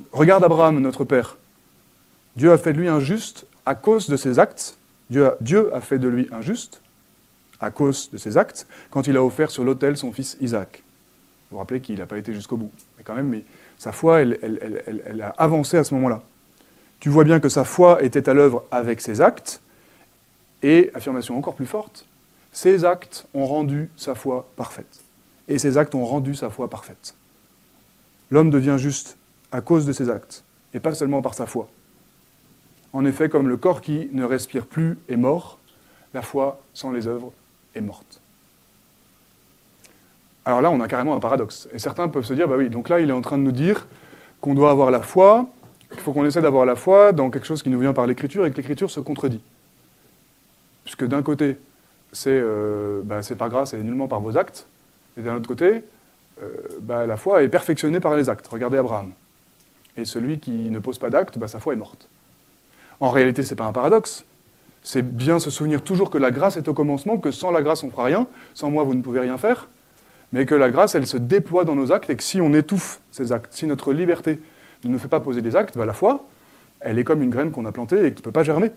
Regarde Abraham, notre père. Dieu a fait de lui un juste à cause de ses actes. Dieu a fait de lui un juste à cause de ses actes quand il a offert sur l'autel son fils Isaac. Vous vous rappelez qu'il n'a pas été jusqu'au bout. Mais quand même, sa foi, elle a avancé à ce moment-là. Tu vois bien que sa foi était à l'œuvre avec ses actes, et, affirmation encore plus forte, ses actes ont rendu sa foi parfaite. Et ses actes ont rendu sa foi parfaite. L'homme devient juste à cause de ses actes, et pas seulement par sa foi. En effet, comme le corps qui ne respire plus est mort, la foi sans les œuvres est morte. Alors là, on a carrément un paradoxe. Et certains peuvent se dire, bah oui, donc là, il est en train de nous dire qu'on doit avoir la foi, qu'il faut qu'on essaie d'avoir la foi dans quelque chose qui nous vient par l'Écriture, et que l'Écriture se contredit. Puisque d'un côté, c'est par grâce et nullement par vos actes, et d'un autre côté, la foi est perfectionnée par les actes. Regardez Abraham. Et celui qui ne pose pas d'actes, sa foi est morte. En réalité, ce n'est pas un paradoxe. C'est bien se souvenir toujours que la grâce est au commencement, que sans la grâce, on ne fera rien. Sans moi, vous ne pouvez rien faire. Mais que la grâce, elle se déploie dans nos actes, et que si on étouffe ces actes, si notre liberté ne nous fait pas poser des actes, la foi, elle est comme une graine qu'on a plantée et qui ne peut pas germer.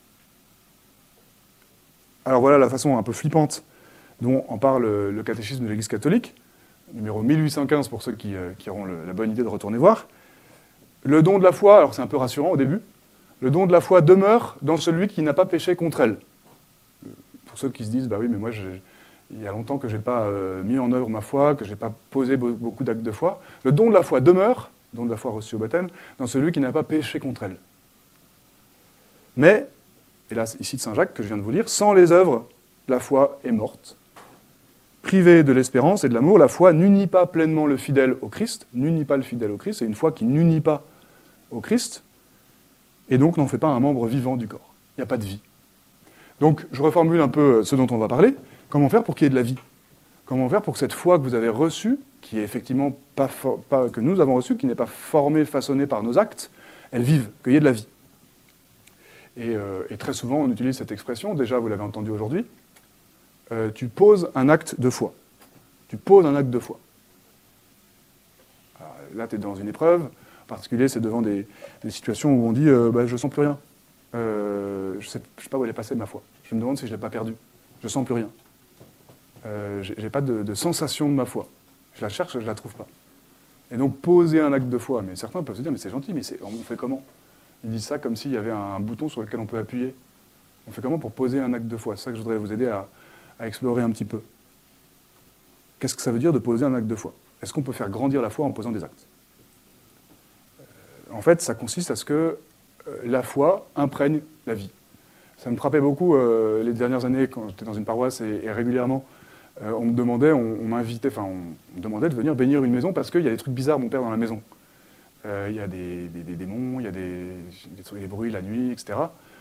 Alors voilà la façon un peu flippante dont en parle le catéchisme de l'Église catholique, numéro 1815 pour ceux qui auront la bonne idée de retourner voir. Le don de la foi, alors c'est un peu rassurant au début, le don de la foi demeure dans celui qui n'a pas péché contre elle. Pour ceux qui se disent, oui, mais moi, il y a longtemps que je n'ai pas mis en œuvre ma foi, que je n'ai pas posé beaucoup d'actes de foi, le don de la foi demeure, don de la foi reçu au baptême, dans celui qui n'a pas péché contre elle. Mais, et là, ici de Saint Jacques que je viens de vous lire, sans les œuvres, la foi est morte. Privée de l'espérance et de l'amour, la foi n'unit pas pleinement le fidèle au Christ, n'unit pas le fidèle au Christ, c'est une foi qui n'unit pas au Christ, et donc n'en fait pas un membre vivant du corps. Il n'y a pas de vie. Donc, je reformule un peu ce dont on va parler. Comment faire pour qu'il y ait de la vie? Comment faire pour que cette foi que vous avez reçue, qui est effectivement pas que nous avons reçue, qui n'est pas formée, façonnée par nos actes, elle vive, qu'il y ait de la vie? Et très souvent, on utilise cette expression, déjà vous l'avez entendu aujourd'hui, tu poses un acte de foi. Tu poses un acte de foi. Alors, là, tu es dans une épreuve, en particulier, c'est devant des situations où on dit je ne sens plus rien. Je ne sais pas où elle est passée ma foi. Je me demande si je ne l'ai pas perdue. Je ne sens plus rien. Je n'ai pas de sensation de ma foi. Je la cherche, je ne la trouve pas. Et donc, poser un acte de foi. Mais certains peuvent se dire, mais c'est gentil, mais on fait comment? Ils disent ça comme s'il y avait un bouton sur lequel on peut appuyer. On fait comment pour poser un acte de foi? C'est ça que je voudrais vous aider à explorer un petit peu. Qu'est-ce que ça veut dire de poser un acte de foi? Est-ce qu'on peut faire grandir la foi en posant des actes? En fait, ça consiste à ce que la foi imprègne la vie. Ça me frappait beaucoup les dernières années quand j'étais dans une paroisse et régulièrement, on me demandait de venir bénir une maison parce qu'il y a des trucs bizarres, mon père, dans la maison. Il y a des démons, il y a des bruits la nuit, etc.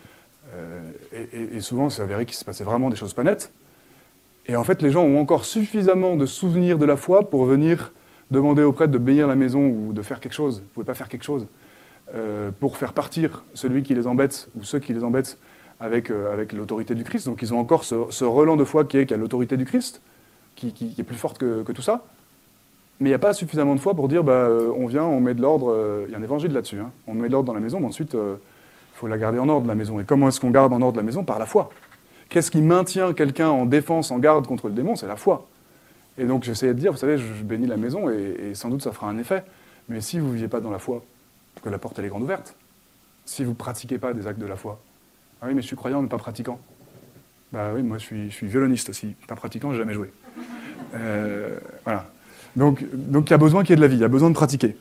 Et souvent, c'est avéré qu'il se passait vraiment des choses pas nettes. Et en fait, les gens ont encore suffisamment de souvenirs de la foi pour venir demander au prêtre de bénir la maison ou de faire quelque chose. Vous ne pouvez pas faire quelque chose pour faire partir celui qui les embête ou ceux qui les embêtent avec l'autorité du Christ. Donc ils ont encore ce relent de foi qui a l'autorité du Christ, qui est plus forte que tout ça. Mais il n'y a pas suffisamment de foi pour dire on vient, on met de l'ordre. Il y a un évangile là-dessus. Hein. On met de l'ordre dans la maison, mais ensuite, il faut la garder en ordre, la maison. Et comment est-ce qu'on garde en ordre la maison? Par la foi. Qu'est-ce qui maintient quelqu'un en défense, en garde contre le démon? C'est la foi. Et donc j'essayais de dire, vous savez, je bénis la maison et sans doute ça fera un effet. Mais si vous ne viviez pas dans la foi, que la porte elle est grande ouverte, si vous ne pratiquez pas des actes de la foi, ah oui, mais je suis croyant mais pas pratiquant. Bah oui, moi je suis violoniste aussi, pas pratiquant, j'ai jamais joué. Voilà. Donc il y a besoin qu'il y ait de la vie, il y a besoin de pratiquer.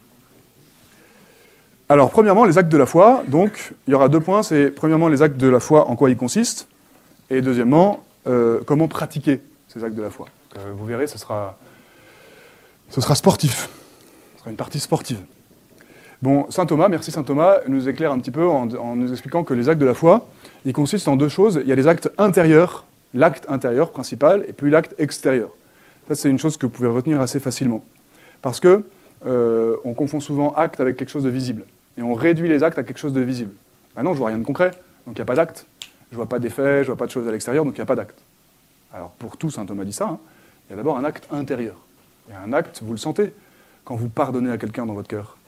Alors, premièrement, les actes de la foi. Donc, il y aura 2 points. C'est, premièrement, les actes de la foi, en quoi ils consistent. Et deuxièmement, comment pratiquer ces actes de la foi. Vous verrez, ce sera sportif. Ce sera une partie sportive. Bon, saint Thomas, merci saint Thomas, nous éclaire un petit peu en nous expliquant que les actes de la foi, ils consistent en 2 choses. Il y a les actes intérieurs, l'acte intérieur principal, et puis l'acte extérieur. Ça, c'est une chose que vous pouvez retenir assez facilement. Parce que on confond souvent acte avec quelque chose de visible. Et on réduit les actes à quelque chose de visible. Ah non, je vois rien de concret, donc il n'y a pas d'acte. Je vois pas d'effet, je vois pas de choses à l'extérieur, donc il n'y a pas d'acte. Alors pour tout, saint Thomas dit ça, il y a d'abord un acte intérieur. Il y a un acte, vous le sentez, quand vous pardonnez à quelqu'un dans votre cœur.